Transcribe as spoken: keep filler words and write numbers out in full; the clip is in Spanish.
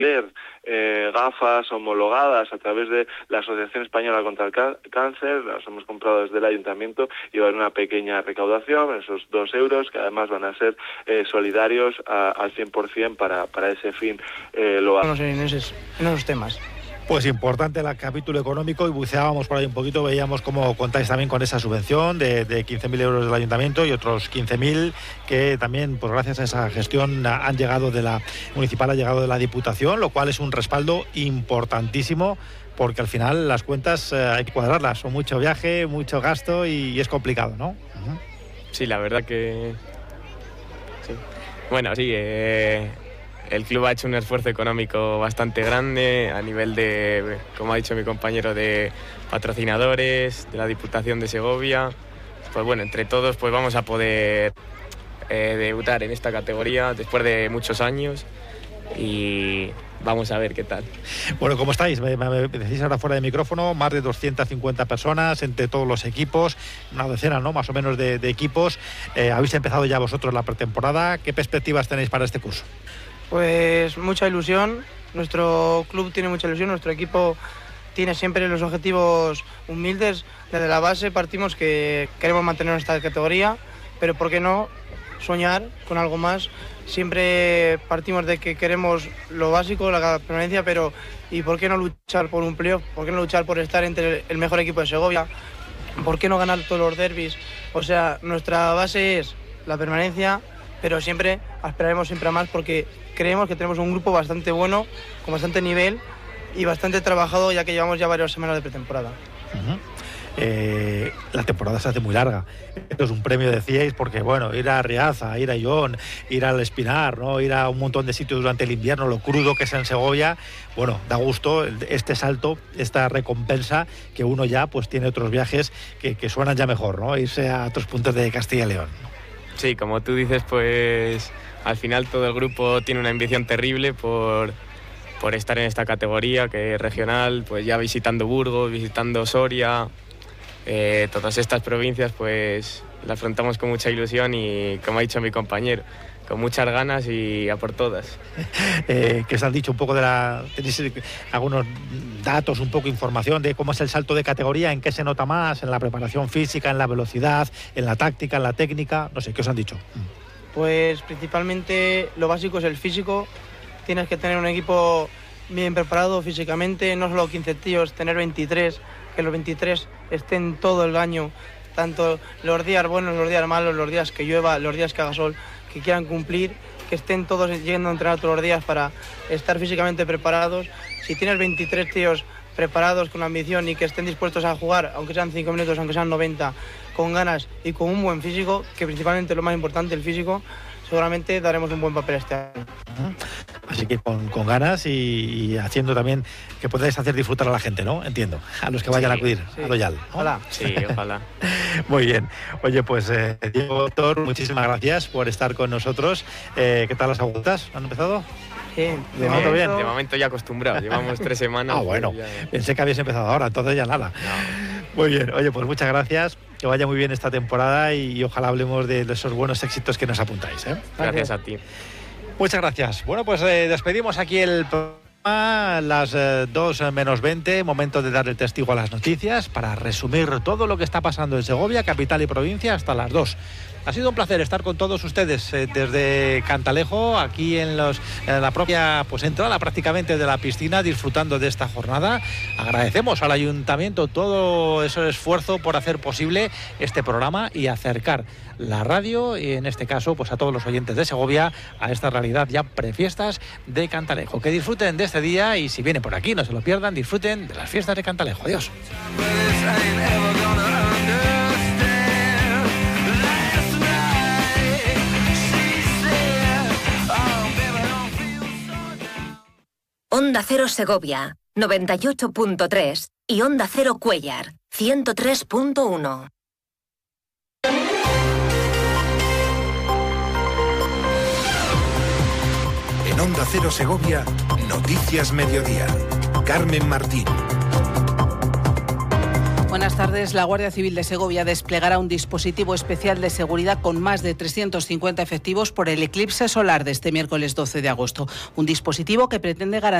Eh, gafas homologadas a través de la Asociación Española contra el Cáncer, las hemos comprado desde el ayuntamiento y va a haber una pequeña recaudación, esos dos euros, que además van a ser eh, solidarios a, al cien por ciento para, para ese fin. Eh, lo no sé, en, esos, en esos temas. Pues importante el capítulo económico y buceábamos por ahí un poquito, veíamos cómo contáis también con esa subvención de, de quince mil euros del ayuntamiento y otros quince mil que también, pues gracias a esa gestión han llegado de la municipal, ha llegado de la Diputación, lo cual es un respaldo importantísimo porque al final las cuentas eh, hay que cuadrarlas, son mucho viaje, mucho gasto y, y es complicado, ¿no? Uh-huh. Sí, la verdad que... Sí. Bueno, sí, eh... el club ha hecho un esfuerzo económico bastante grande a nivel de, como ha dicho mi compañero, de patrocinadores, de la Diputación de Segovia. Pues bueno, entre todos pues vamos a poder eh, debutar en esta categoría después de muchos años y vamos a ver qué tal. Bueno, ¿cómo estáis? Me, me, me decís ahora fuera de micrófono, más de doscientas cincuenta personas entre todos los equipos, una decena, ¿no? Más o menos de, de equipos. Eh, habéis empezado ya vosotros la pretemporada. ¿Qué perspectivas tenéis para este curso? Pues mucha ilusión, nuestro club tiene mucha ilusión, nuestro equipo tiene siempre los objetivos humildes. Desde la base partimos que queremos mantener esta categoría, pero ¿por qué no soñar con algo más? Siempre partimos de que queremos lo básico, la permanencia, pero ¿y por qué no luchar por un playoff? ¿Por qué no luchar por estar entre el mejor equipo de Segovia? ¿Por qué no ganar todos los derbis? O sea, nuestra base es la permanencia, pero siempre aspiraremos siempre a más porque creemos que tenemos un grupo bastante bueno, con bastante nivel y bastante trabajado, ya que llevamos ya varias semanas de pretemporada. Uh-huh. Eh, la temporada se hace muy larga. Esto es un premio, decíais, porque bueno, ir a Riaza, ir a Ión, ir al Espinar, ¿no? Ir a un montón de sitios durante el invierno, lo crudo que es en Segovia, bueno, da gusto este salto, esta recompensa, que uno ya pues tiene otros viajes que, que suenan ya mejor, ¿no? Irse a otros puntos de Castilla y León. Sí, como tú dices, pues al final todo el grupo tiene una ambición terrible por, por estar en esta categoría, que es regional, pues ya visitando Burgos, visitando Soria, eh, todas estas provincias, pues las afrontamos con mucha ilusión y, como ha dicho mi compañero, con muchas ganas y a por todas. Eh, que os han dicho un poco de la... ¿Tenéis algunos datos, un poco de información de cómo es el salto de categoría? ¿En qué se nota más? ¿En la preparación física, en la velocidad, en la táctica, en la técnica? No sé, ¿qué os han dicho? Pues principalmente lo básico es el físico. Tienes que tener un equipo bien preparado físicamente, no solo quince tíos, tener veintitrés, que los veintitrés estén todo el año, tanto los días buenos, los días malos, los días que llueva, los días que haga sol, que quieran cumplir, que estén todos yendo a entrenar todos los días para estar físicamente preparados. Si tienes veintitrés tíos preparados con ambición y que estén dispuestos a jugar, aunque sean cinco minutos, aunque sean noventa, con ganas y con un buen físico, que principalmente lo más importante, el físico, seguramente daremos un buen papel este año. Así que con, con ganas y, y haciendo también que podáis hacer disfrutar a la gente, ¿no? Entiendo, a los que vayan sí, a acudir sí. a Doyal, ¿no? Ojalá. Sí, ojalá. Muy bien. Oye, pues eh, Diego, doctor, muchísimas gracias por estar con nosotros. Eh, ¿Qué tal las aguantas? ¿Han empezado? Sí, de, de momento bien. De momento ya acostumbrado, llevamos tres semanas. Ah, bueno, ya... pensé que habías empezado ahora, entonces ya nada. No. Muy bien, oye, pues muchas gracias, que vaya muy bien esta temporada y, y ojalá hablemos de, de esos buenos éxitos que nos apuntáis, ¿eh? Gracias a ti. Muchas gracias. Bueno, pues eh, despedimos aquí el programa, las eh, dos menos veinte, momento de dar el testigo a las noticias para resumir todo lo que está pasando en Segovia, capital y provincia, hasta las dos. Ha sido un placer estar con todos ustedes eh, desde Cantalejo, aquí en, los, en la propia pues, entrada prácticamente de la piscina, disfrutando de esta jornada. Agradecemos al ayuntamiento todo ese esfuerzo por hacer posible este programa y acercar la radio, y en este caso pues a todos los oyentes de Segovia, a esta realidad ya prefiestas de Cantalejo. Que disfruten de este día y si vienen por aquí, no se lo pierdan, disfruten de las fiestas de Cantalejo. Adiós. Onda Cero Segovia, noventa y ocho punto tres y Onda Cero Cuéllar, ciento tres punto uno. En Onda Cero Segovia, Noticias Mediodía. Carmen Martín. Buenas tardes. La Guardia Civil de Segovia desplegará un dispositivo especial de seguridad con más de trescientos cincuenta efectivos por el eclipse solar de este miércoles doce de agosto. Un dispositivo que pretende garantizar